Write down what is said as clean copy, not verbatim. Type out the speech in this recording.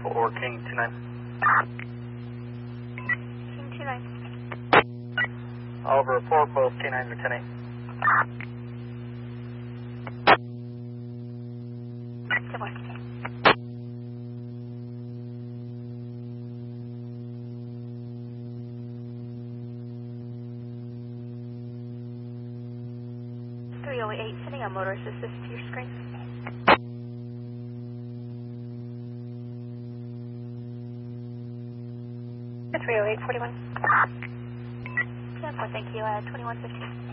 for King 29. King 29. Oliver, report both K9s are 10-8. 10-1. 308, sending a motorist assist to your screen. 308, 41. 10-4, thank you, 2115.